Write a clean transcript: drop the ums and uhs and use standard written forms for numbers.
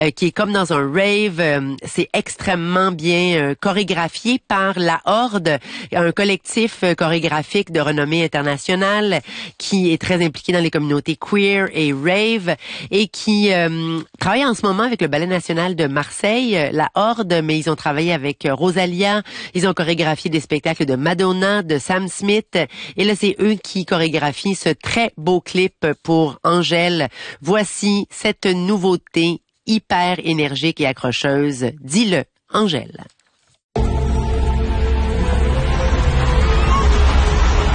qui est comme dans un rave. C'est extrêmement bien chorégraphié par La Horde, un collectif chorégraphique de renommée internationale qui est très impliqué dans les communautés queer et rave et qui travaille en ce moment avec le Ballet national de Marseille, La Horde, mais ils ont travaillé avec Rosalia, ils ont chorégraphié des spectacles de Madonna, de Sam Smith, et là c'est eux qui chorégraphient ce très beau clip pour Angèle. Voici cette nouveauté hyper énergique et accrocheuse. Dis-le, Angèle.